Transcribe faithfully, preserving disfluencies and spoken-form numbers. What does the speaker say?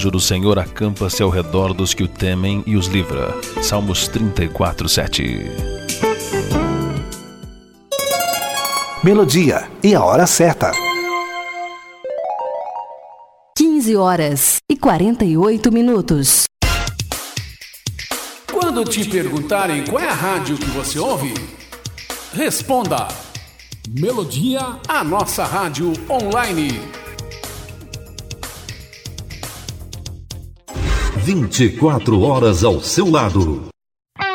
anjo do Senhor acampa-se ao redor dos que o temem e os livra. Salmos trinta e quatro, sete. Melodia e a hora certa. quinze horas e quarenta e oito minutos. Quando te perguntarem qual é a rádio que você ouve, responda: Melodia, a nossa rádio online. vinte e quatro horas ao seu lado.